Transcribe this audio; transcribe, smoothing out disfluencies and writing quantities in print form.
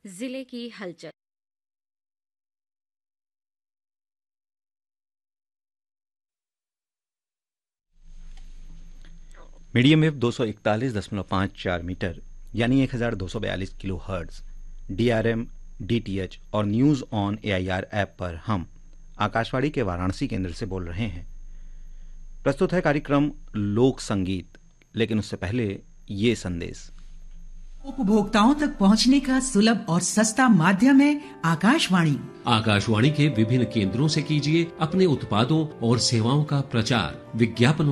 जिले की हलचल। मीडियम वेव 241.54 मीटर यानी 1242 किलो हर्ट्ज, DRM, DTH और न्यूज ऑन AIR ऐप पर हम आकाशवाणी के वाराणसी केंद्र से बोल रहे हैं। प्रस्तुत है कार्यक्रम लोक संगीत, लेकिन उससे पहले ये संदेश। उपभोक्ताओं तक पहुंचने का सुलभ और सस्ता माध्यम है आकाशवाणी। आकाशवाणी के विभिन्न केंद्रों से कीजिए अपने उत्पादों और सेवाओं का प्रचार, विज्ञापनों